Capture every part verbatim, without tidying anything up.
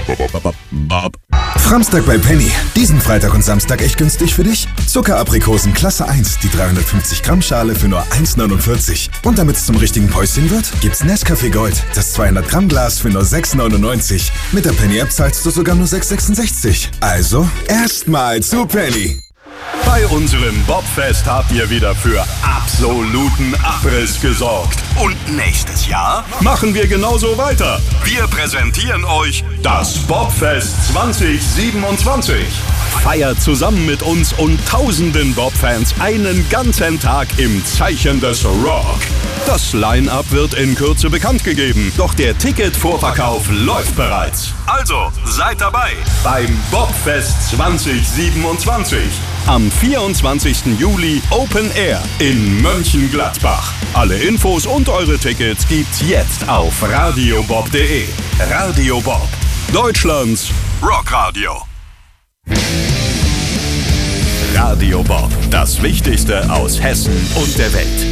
Bob. Framstag bei Penny. Diesen Freitag und Samstag echt günstig für dich? Zuckeraprikosen Klasse eins, die dreihundertfünfzig Gramm Schale für nur eins neunundvierzig. Und damit es zum richtigen Päuschen wird, gibt's Nescafé Gold, das zweihundert Gramm Glas für nur sechs neunundneunzig. Mit der Penny-App zahlst du sogar nur sechs sechsundsechzig. Also, erstmal zu Penny. Bei unserem Bobfest habt ihr wieder für absoluten Abriss gesorgt. Und nächstes Jahr machen wir genauso weiter. Wir präsentieren euch das Bobfest zwanzig siebenundzwanzig. Feiert zusammen mit uns und tausenden Bob-Fans einen ganzen Tag im Zeichen des Rock. Das Line-Up wird in Kürze bekannt gegeben, doch der Ticketvorverkauf läuft bereits. Also seid dabei beim Bobfest zwanzig siebenundzwanzig. Am vierundzwanzigsten Juli Open Air in Mönchengladbach. Alle Infos und eure Tickets gibt's jetzt auf radiobob punkt de. Radio Bob, Deutschlands Rockradio. Radio Bob, das Wichtigste aus Hessen und der Welt.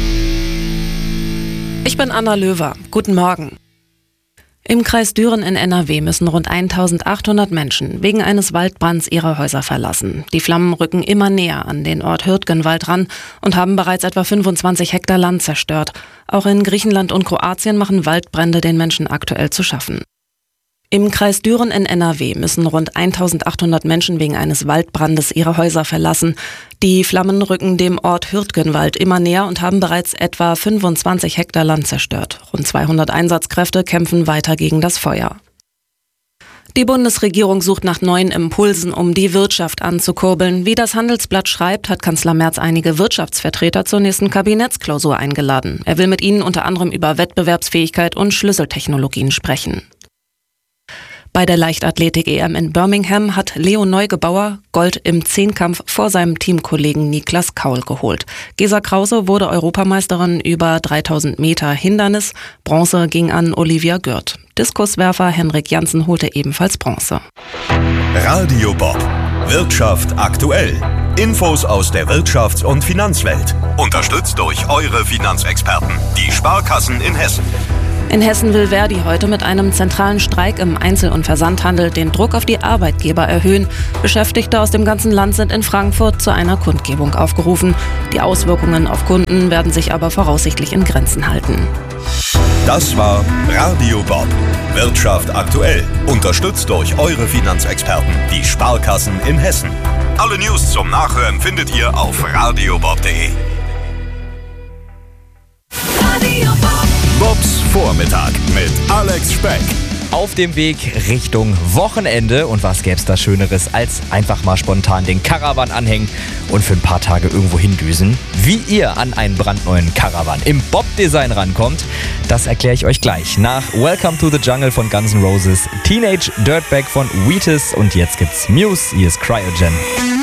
Ich bin Anna Löwer. Guten Morgen. Im Kreis Düren in N R W müssen rund eintausendachthundert Menschen wegen eines Waldbrands ihre Häuser verlassen. Die Flammen rücken immer näher an den Ort Hürtgenwald ran und haben bereits etwa fünfundzwanzig Hektar Land zerstört. Auch in Griechenland und Kroatien machen Waldbrände den Menschen aktuell zu schaffen. Im Kreis Düren in N R W müssen rund eintausendachthundert Menschen wegen eines Waldbrandes ihre Häuser verlassen. Die Flammen rücken dem Ort Hürtgenwald immer näher und haben bereits etwa fünfundzwanzig Hektar Land zerstört. Rund zweihundert Einsatzkräfte kämpfen weiter gegen das Feuer. Die Bundesregierung sucht nach neuen Impulsen, um die Wirtschaft anzukurbeln. Wie das Handelsblatt schreibt, hat Kanzler Merz einige Wirtschaftsvertreter zur nächsten Kabinettsklausur eingeladen. Er will mit ihnen unter anderem über Wettbewerbsfähigkeit und Schlüsseltechnologien sprechen. Bei der Leichtathletik-E M in Birmingham hat Leo Neugebauer Gold im Zehnkampf vor seinem Teamkollegen Niklas Kaul geholt. Gesa Krause wurde Europameisterin über dreitausend Meter Hindernis. Bronze ging an Olivia Gürt. Diskuswerfer Henrik Janssen holte ebenfalls Bronze. Radio Bob, Wirtschaft aktuell. Infos aus der Wirtschafts- und Finanzwelt. Unterstützt durch eure Finanzexperten, die Sparkassen in Hessen. In Hessen will Verdi heute mit einem zentralen Streik im Einzel- und Versandhandel den Druck auf die Arbeitgeber erhöhen. Beschäftigte aus dem ganzen Land sind in Frankfurt zu einer Kundgebung aufgerufen. Die Auswirkungen auf Kunden werden sich aber voraussichtlich in Grenzen halten. Das war Radio Bob, Wirtschaft aktuell. Unterstützt durch eure Finanzexperten, die Sparkassen in Hessen. Alle News zum Nachhören findet ihr auf radiobob punkt de. Radio Bob. Bobs Vormittag mit Alex Speck. Auf dem Weg Richtung Wochenende. Und was gäb's da Schöneres, als einfach mal spontan den Caravan anhängen und für ein paar Tage irgendwo hindüsen. Wie ihr an einen brandneuen Caravan im Bob-Design rankommt, das erkläre ich euch gleich. Nach Welcome to the Jungle von Guns N' Roses, Teenage Dirtbag von Wheatus und jetzt gibt's Muse, hier ist Cryogen.